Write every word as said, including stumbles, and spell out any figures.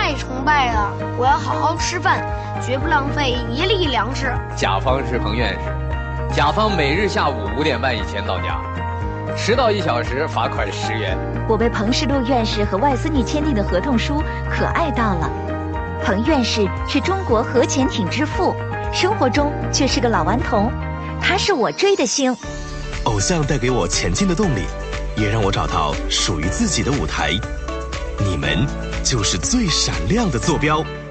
太崇拜了，我要好好吃饭，绝不浪费一粒粮食。 甲方是彭院士，甲方每日下午五点半以前到家，迟到一小时罚款十元。 我被彭世禄院士和外斯密签订的合同书可爱到了。彭院士是中国核潜艇之父，生活中却是个老顽童，他是我追的星。 偶像带给我前进的动力，也让我找到属于自己的舞台。你们就是最闪亮的坐标。